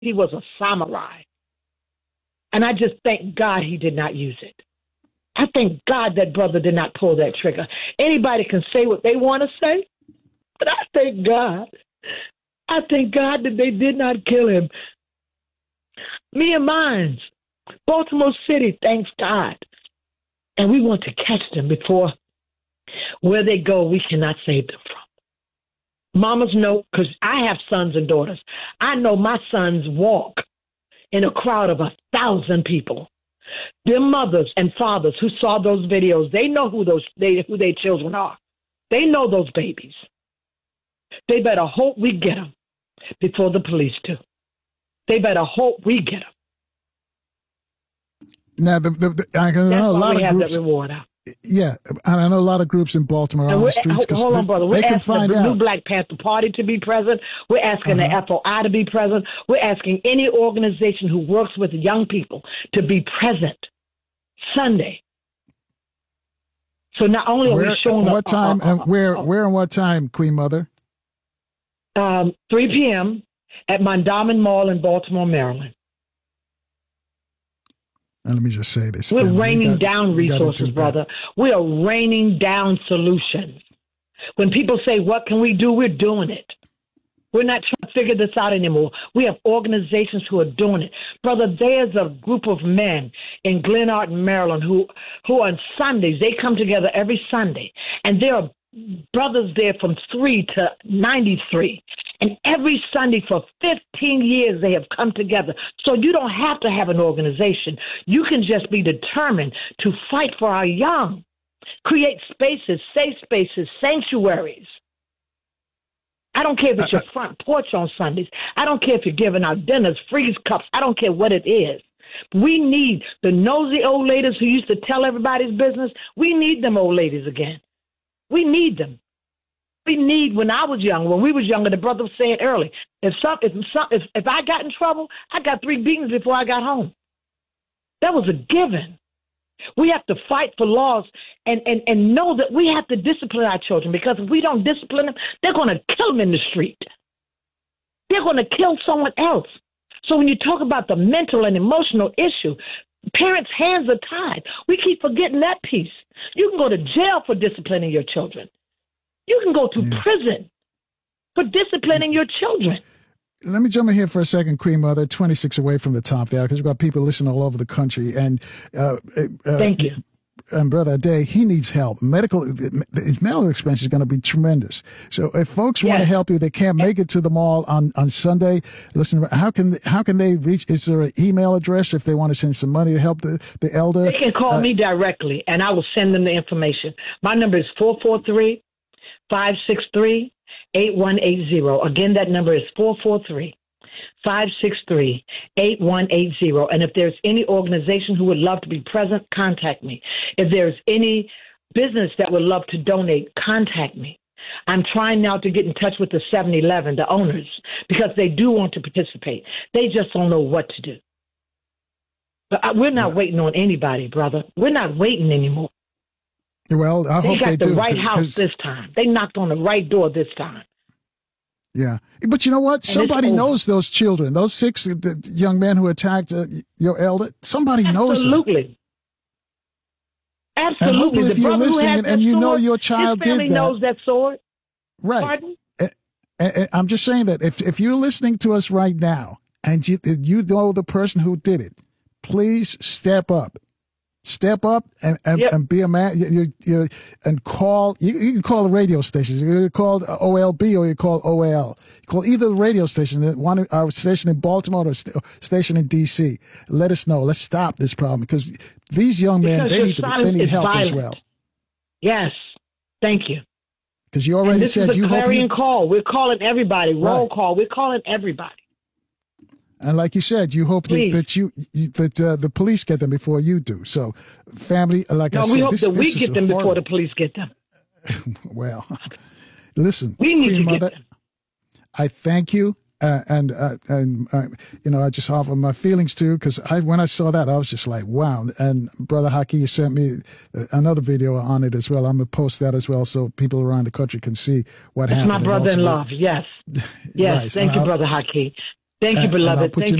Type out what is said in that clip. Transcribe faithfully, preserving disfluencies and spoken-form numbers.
he was a samurai. And I just thank God he did not use it. I thank God that brother did not pull that trigger. Anybody can say what they want to say, but I thank God. I thank God that they did not kill him. Me and mine, Baltimore City, thanks God. And we want to catch them before where they go, we cannot save them from. Mamas know, because I have sons and daughters. I know my sons walk in a crowd of a thousand people. Their mothers and fathers who saw those videos, they know who those they, who their children are. They know those babies. They better hope we get them before the police do. They better hope we get them. Now, the, the, the, I know That's a why lot we of have groups. that reward out. Yeah, and I know a lot of groups in Baltimore And on the we're- streets. 'cause hold on, they, brother. They We're can asking find the out. New Black Panther Party to be present. We're asking Uh-huh. the F O I to be present. We're asking any organization who works with young people to be present Sunday. So not only are Where, we showing what up, time uh, uh, and where? uh, Where and what time, Queen Mother? um, three p.m. at Mondawmin Mall in Baltimore, Maryland. And let me just say this. We're family. We raining got- down we gotta resources, do brother. We are raining down solutions. When people say, what can we do? We're doing it. We're not trying to figure this out anymore. We have organizations who are doing it. Brother, there's a group of men in Glenarden, Maryland, who, who on Sundays, they come together every Sunday, and there are brothers there from three to ninety-three. And every Sunday for fifteen years, they have come together. So you don't have to have an organization. You can just be determined to fight for our young, create spaces, safe spaces, sanctuaries. I don't care if it's your front porch on Sundays. I don't care if you're giving out dinners, freeze cups. I don't care what it is. We need the nosy old ladies who used to tell everybody's business. We need them old ladies again. We need them. We need, when I was young, when we was younger, the brother was saying early, if some, if some, if, if I got in trouble, I got three beatings before I got home. That was a given. We have to fight for laws and, and, and know that we have to discipline our children, because if we don't discipline them, they're going to kill them in the street. They're going to kill someone else. So when you talk about the mental and emotional issue, parents' hands are tied. We keep forgetting that piece. You can go to jail for disciplining your children. You can go to Yeah. prison for disciplining your children. Let me jump in here for a second, Queen Mother, twenty-six away from the top there, because we've got people listening all over the country. And uh, uh, Thank you. And Brother Day, he needs help. Medical, his medical expense is going to be tremendous. So if folks want to Yes. help you, they can't make it to the mall on, on Sunday. Listen, how can how can they reach? Is there an email address if they want to send some money to help the, the elder? They can call Uh, me directly, and I will send them the information. My number is four four three, five six three, eight one eight zero. Again, that number is four four three, five six three, eight one eight zero. And if there's any organization who would love to be present, contact me. If there's any business that would love to donate, contact me. I'm trying now to get in touch with the seven eleven, the owners, because they do want to participate. They just don't know what to do. But I, we're not waiting on anybody, brother. We're not waiting anymore. Well, I They hope got they the do. right house 'cause- this time. They knocked on the right door this time. Yeah. But you know what? it's Somebody over. knows those children, those six uh, the young men who attacked uh, your elder. Somebody knows them. Absolutely. And Absolutely. hopefully The if you're brother who listening has and, that and you know sword, your child his family did that. knows that sword. Right. Pardon? And- and I'm just saying that if, if you're listening to us right now and you, you know the person who did it, please step up. Step up and, and, Yep. and be a man. You, you, you, and call. You, you can call the radio stations. You can call O L B or you call O L. You call either the radio station, the one our station in Baltimore or st- station in D C. Let us know. Let's stop this problem, because these young men, Because they your need to, silence they need is help as violent. well. Yes. Thank you. Because you And already this said is a you hope clarion you, call. We're calling everybody. Roll Right. call. We're calling everybody. and like you said, you hope that, Please. that you, you that uh, the police get them before you do. So, family, like I No, said, we hope this, that this we is get them before horrible. the police get them. Well, listen, We need Queen to Mother, get them. I thank you, uh, and uh, and uh, you know, I just offer my feelings too, because I when I saw that, I was just like, wow. And Brother Haki, you sent me another video on it as well. I'm gonna post that as well, so people around the country can see what That's happened. my and brother-in-law. also- Yes. Yes. Right, Thank you, uh, Brother Haki. Thank you, And- and I'll beloved. put Thank you